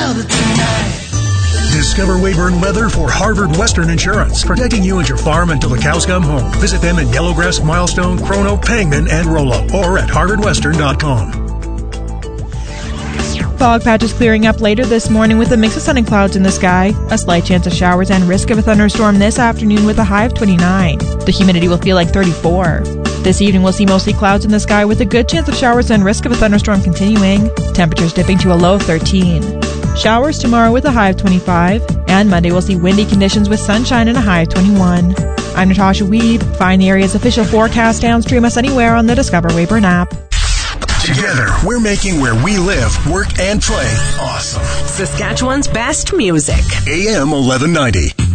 another tonight. Discover Weyburn Leather for Harvard Western Insurance, protecting you and your farm until the cows come home. Visit them in Yellowgrass, Milestone, Chrono, Pangman, and Rollo, or at harvardwestern.com. Fog patches clearing up later this morning with a mix of sun and clouds in the sky. A slight chance of showers and risk of a thunderstorm this afternoon with a high of 29. The humidity will feel like 34. This evening we'll see mostly clouds in the sky with a good chance of showers and risk of a thunderstorm continuing. Temperatures dipping to a low of 13. Showers tomorrow with a high of 25. And Monday we'll see windy conditions with sunshine and a high of 21. I'm Natasha Weeb. Find the area's official forecast and stream us anywhere on the Discover Weyburn app. Together, we're making where we live, work, and play awesome. Saskatchewan's best music. AM 1190.